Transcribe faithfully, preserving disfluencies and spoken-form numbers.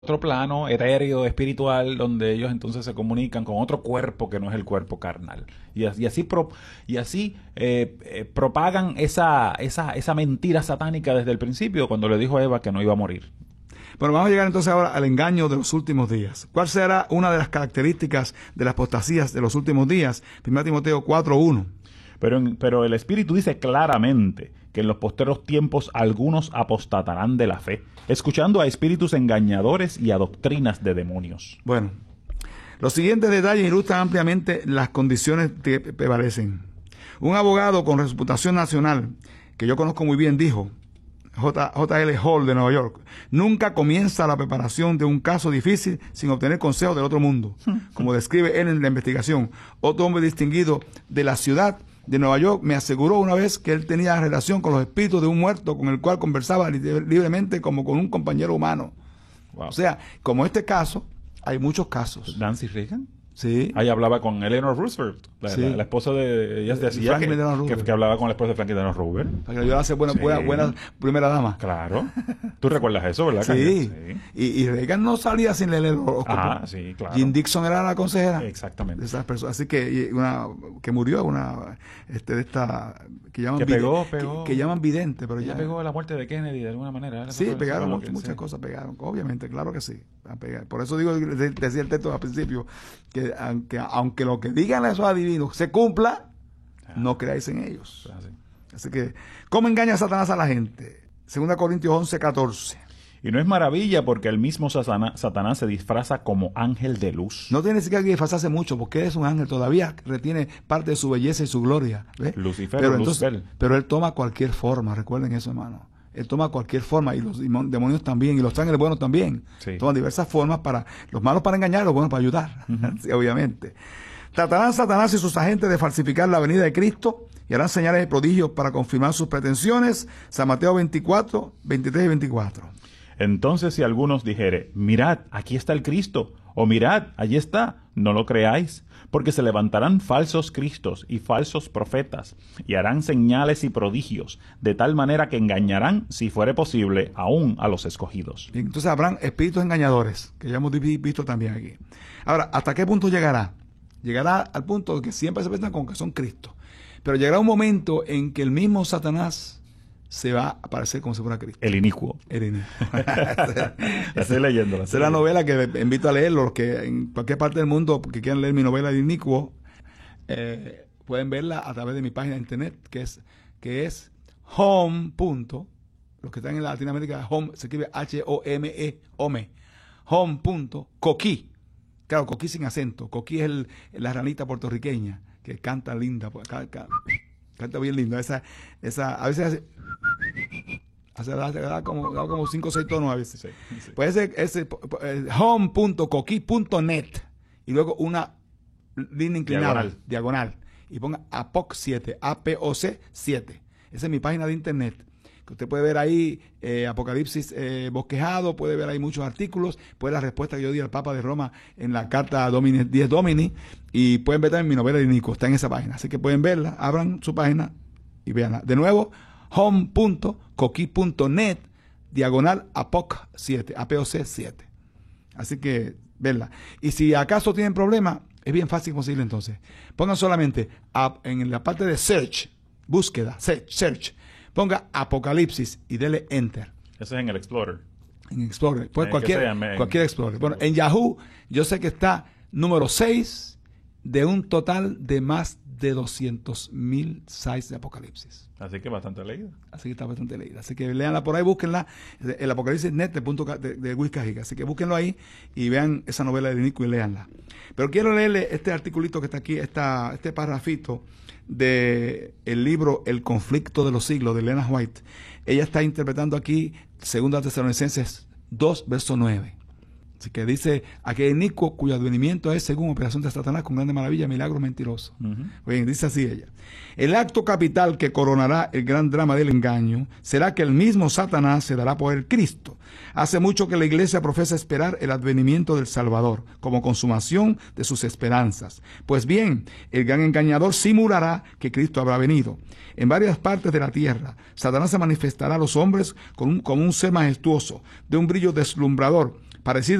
otro plano etéreo, espiritual, donde ellos entonces se comunican con otro cuerpo que no es el cuerpo carnal. Y, y así pro, y así eh, eh, propagan esa, esa, esa mentira satánica desde el principio, cuando le dijo a Eva que no iba a morir. Bueno, vamos a llegar entonces ahora al engaño de los últimos días. ¿Cuál será una de las características de las apostasías de los últimos días? primera Timoteo cuatro uno. Pero, en, pero el Espíritu dice claramente que en los posteros tiempos algunos apostatarán de la fe, escuchando a espíritus engañadores y a doctrinas de demonios. Bueno, los siguientes detalles ilustran ampliamente las condiciones que prevalecen. Un abogado con reputación nacional, que yo conozco muy bien, dijo, J L Hall de Nueva York, nunca comienza la preparación de un caso difícil sin obtener consejos del otro mundo. Como describe él en la investigación, otro hombre distinguido de la ciudad de Nueva York me aseguró una vez que él tenía relación con los espíritus de un muerto con el cual conversaba libremente como con un compañero humano. Wow. O sea, como este caso, hay muchos casos. ¿Nancy Reagan? Sí. Ahí hablaba con Eleanor Roosevelt, la, sí. la, la esposa de... Ella decía que, que, que hablaba con la esposa de Franklin Delano Roosevelt. Para que le ayudara a ser buena, sí. buena, buena primera dama. Claro. ¿Tú recuerdas eso, verdad? Sí. sí. Y, y Reagan no salía sin leer el horóscopo. Ah, sí, claro. Jim Dixon era la consejera. Exactamente. De esas personas. Así que una que murió, una este de esta que llaman que pegó, pegó. Que, que llaman vidente, pero ella ya pegó la muerte de Kennedy de alguna manera. Sí, pegaron mucho, que, muchas sí. cosas, pegaron. Obviamente, claro que sí. Por eso digo, decía el texto al principio, que aunque, aunque lo que digan esos adivinos se cumpla, ah, no creáis en ellos. Así. Así que, ¿cómo engaña Satanás a la gente? Segunda Corintios once catorce. Y no es maravilla porque el mismo Satanás, Satanás se disfraza como ángel de luz. No tiene ni siquiera que disfrazarse mucho porque es un ángel, todavía retiene parte de su belleza y su gloria. ¿Ves? Lucifer, pero, Lucifer. Entonces, pero él toma cualquier forma, recuerden eso, hermano. Él toma cualquier forma, y los demonios también, y los ángeles buenos también. Sí. Toman diversas formas, para los malos para engañar, los buenos para ayudar. Uh-huh. Sí, obviamente. Tratarán Satanás y sus agentes de falsificar la venida de Cristo y harán señales y prodigios para confirmar sus pretensiones. San Mateo veinticuatro, veintitrés y veinticuatro. Entonces, si algunos dijere, mirad, aquí está el Cristo, o mirad, allí está, no lo creáis, porque se levantarán falsos cristos y falsos profetas, y harán señales y prodigios, de tal manera que engañarán, si fuere posible, aún a los escogidos. Bien, entonces habrán espíritus engañadores, que ya hemos visto también aquí. Ahora, ¿hasta qué punto llegará? Llegará al punto de que siempre se piensan con que son Cristo, pero llegará un momento en que el mismo Satanás se va a aparecer como si fuera Cristo. El inicuo. El inicuo. La estoy leyendo. Esa es la novela que invito a leer. Los que en cualquier parte del mundo que quieran leer mi novela El Inicuo, eh, pueden verla a través de mi página de internet, que es, que es home. Los que están en Latinoamérica, home, se escribe H O M E, home. Home.coqui. Claro, coquí sin acento. Coquí es el, la ranita puertorriqueña que canta linda. Canta, canta bien lindo. Esa, esa, a veces hace, hace da, da como, da como cinco o seis tonos a veces. Sí, sí. Pues ese, ese home punto coqui punto net y luego una línea inclinada, diagonal. diagonal y ponga A P O C siete, A P O C siete. Esa es mi página de internet. Que usted puede ver ahí eh, Apocalipsis eh, bosquejado, puede ver ahí muchos artículos, puede ver la respuesta que yo di al Papa de Roma en la carta Domini, diez Domini, y pueden ver también mi novela de Nico, está en esa página. Así que pueden verla, abran su página y veanla. De nuevo, home punto coqui punto net, diagonal A P O C siete, A P O C siete. Así que, verla. Y si acaso tienen problemas, es bien fácil conseguirlo entonces. Pongan solamente a, en la parte de search, búsqueda, search, search. Ponga Apocalipsis y dele Enter. Eso es en el Explorer. En Explorer. Pues eh, cualquier, sea, en, cualquier Explorer. Bueno, en Yahoo yo sé que está número seis de un total de más de doscientos mil sites de Apocalipsis. Así que bastante leída. Así que está bastante leída. Así que léanla por ahí, búsquenla. El Apocalipsis net de, punto, de, de Luis Cajiga. Así que búsquenlo ahí y vean esa novela de Nico y léanla. Pero quiero leerle este articulito que está aquí, esta, este parrafito de el libro El conflicto de los siglos de Elena White. Ella está interpretando aquí segunda Tesalonicenses dos, verso nueve. Así que dice, aquel inicuo cuyo advenimiento es según operación de Satanás con grande maravilla, milagro mentiroso. Uh-huh. Bien, dice así ella. El acto capital que coronará el gran drama del engaño será que el mismo Satanás se dará por el Cristo. Hace mucho que la iglesia profesa esperar el advenimiento del Salvador como consumación de sus esperanzas. Pues bien, el gran engañador simulará que Cristo habrá venido. En varias partes de la tierra, Satanás se manifestará a los hombres con un, como un ser majestuoso, de un brillo deslumbrador, parecido